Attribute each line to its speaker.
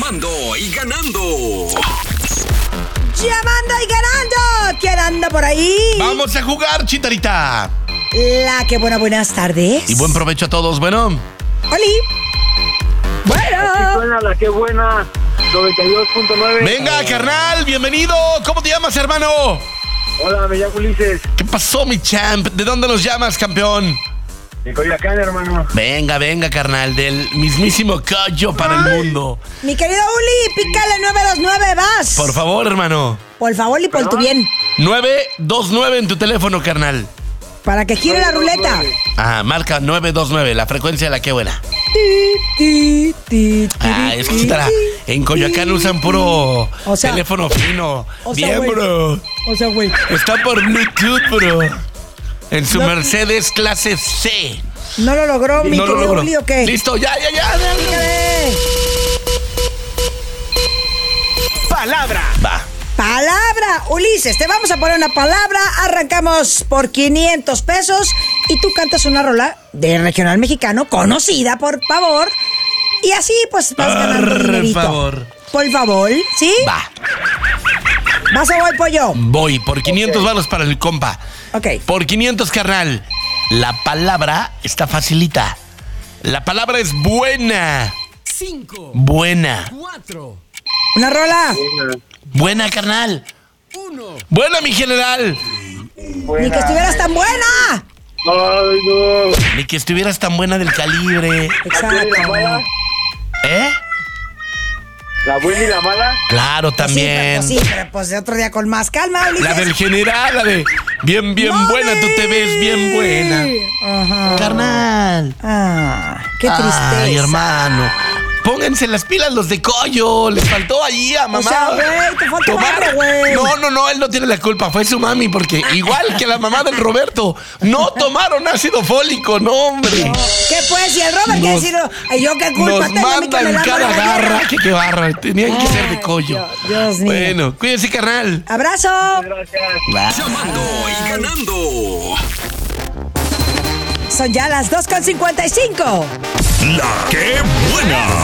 Speaker 1: Llamando y ganando.
Speaker 2: Llamando y ganando. ¿Quién anda por ahí?
Speaker 3: Vamos a jugar, Chitarita.
Speaker 2: La que buenas tardes.
Speaker 3: Y buen provecho a todos, bueno.
Speaker 2: Oli.
Speaker 4: Aquí suena la que buena, 92.9.
Speaker 3: Venga, carnal, bienvenido. ¿Cómo te llamas, hermano?
Speaker 4: Hola, me llamo Ulises.
Speaker 3: ¿Qué pasó, mi champ? ¿De dónde nos llamas, campeón?
Speaker 4: De Coyoacán, hermano.
Speaker 3: Venga, carnal, del mismísimo Coyo para el mundo.
Speaker 2: Mi querido Uli, pícale 929, vas.
Speaker 3: Por favor, hermano.
Speaker 2: Por favor y por tu bien.
Speaker 3: 929 en tu teléfono, carnal.
Speaker 2: Para que gire la ruleta.
Speaker 3: Ah, marca 929, la frecuencia de la que buena. Es que estará. En Coyoacán usan puro teléfono fino. Bien, bro.
Speaker 2: O sea, güey.
Speaker 3: Está por Bluetooth, bro. En su Mercedes clase C.
Speaker 2: ¿No lo logró, mi querido Uli, o qué?
Speaker 3: Listo, ya.
Speaker 2: Dígale.
Speaker 1: Palabra.
Speaker 3: Va.
Speaker 2: Palabra, Ulises, te vamos a poner una palabra. Arrancamos por 500 pesos y tú cantas una rola de regional mexicano conocida, por favor. Y así pues vas ganando dinerito. Por favor, ¿sí?
Speaker 3: Va.
Speaker 2: ¿Vas o voy, pollo?
Speaker 3: Voy por 500 varos para el compa.
Speaker 2: Ok.
Speaker 3: Por 500, carnal. La palabra está facilita. La palabra es buena.
Speaker 1: 5,
Speaker 3: Buena.
Speaker 1: 4,
Speaker 2: Una rola.
Speaker 3: Buena, carnal.
Speaker 1: 1.
Speaker 3: Buena, mi general.
Speaker 2: Ni que estuvieras tan buena.
Speaker 4: Ay, no.
Speaker 3: Ni que estuvieras tan buena del calibre.
Speaker 2: Exacto.
Speaker 4: ¿La mala?
Speaker 3: ¿Eh?
Speaker 4: ¿La buena y la mala?
Speaker 3: Claro, también.
Speaker 2: Sí, pero pues de otro día con más calma, Ulises.
Speaker 3: La del general, la de bien
Speaker 2: ¡Mami!
Speaker 3: buena, tú te ves bien buena.
Speaker 2: Ajá.
Speaker 3: Carnal.
Speaker 2: Qué tristeza.
Speaker 3: Ay, hermano. Pónganse las pilas los de Coyo. Les faltó allí a mamá.
Speaker 2: O sea, güey, te falta barro, güey.
Speaker 3: No, él no tiene la culpa. Fue su mami, porque igual que la mamá del Roberto, no tomaron ácido fólico, no, hombre.
Speaker 2: ¿Qué pues? Si el Robert quiere decir, yo qué culpa
Speaker 3: Nos
Speaker 2: tengo a mí que me
Speaker 3: mandan
Speaker 2: la
Speaker 3: cada
Speaker 2: mala
Speaker 3: garra.
Speaker 2: guerra?
Speaker 3: Qué barra. Tenían que ser de Coyo.
Speaker 2: Dios mío.
Speaker 3: Bueno, cuídense, carnal.
Speaker 2: Abrazo.
Speaker 4: Gracias.
Speaker 1: Llamando y ganando.
Speaker 2: Son ya las 2:55.
Speaker 1: La que buena.